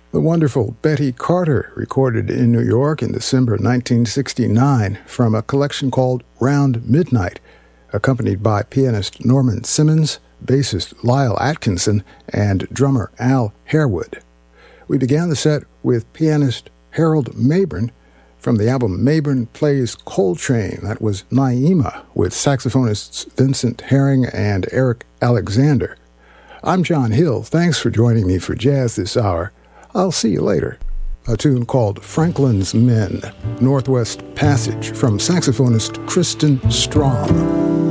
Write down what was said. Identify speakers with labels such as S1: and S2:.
S1: The wonderful Betty Carter, recorded in New York in December 1969 from a collection called Round Midnight, accompanied by pianist Norman Simmons, bassist Lyle Atkinson, and drummer Al Harewood. We began the set with pianist Harold Mabern from the album Mabern Plays Coltrane. That was Naima, with saxophonists Vincent Herring and Eric Alexander. I'm John Hill. Thanks for joining me for jazz this hour. I'll see you later. A tune called Franklin's Men, Northwest Passage from saxophonist Kristen Strom.